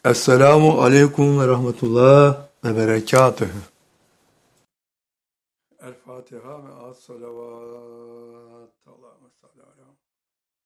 Esselamu aleyküm ve rahmetullah ve berekatühü. El Fatiha ve as-salavat. Allahümme salli ala